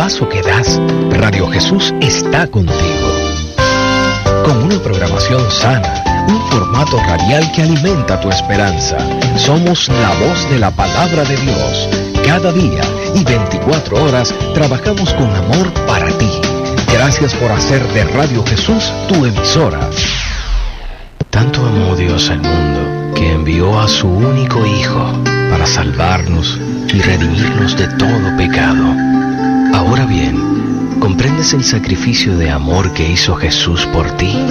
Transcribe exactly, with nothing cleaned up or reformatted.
paso que das, Radio Jesús está contigo. Con una programación sana, un formato radial que alimenta tu esperanza. Somos la voz de la palabra de Dios. Cada día y veinticuatro horas trabajamos con amor para ti. Gracias por hacer de Radio Jesús tu emisora. Tanto amó Dios al mundo que envió a su único Hijo para salvarnos y redimirnos de todo pecado. Ahora bien, ¿comprendes el sacrificio de amor que hizo Jesús por ti?